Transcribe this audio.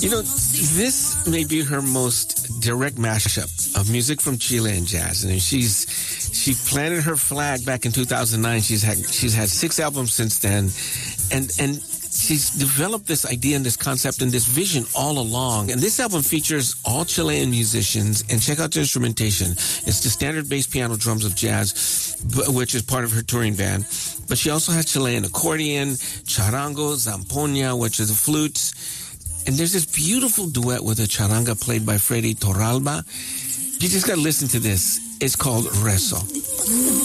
This may be her most direct mashup of music from Chile and jazz. And she planted her flag back in 2009. She's had 6 albums since then, and she's developed this idea and this concept and this vision all along. And this album features all Chilean musicians. And check out the instrumentation. It's the standard bass, piano, drums of jazz, which is part of her touring band. But she also has Chilean accordion, charango, zampoña, which is the flutes. And there's this beautiful duet with a charanga played by Freddy Torralba. You just got to listen to this. It's called Rezo.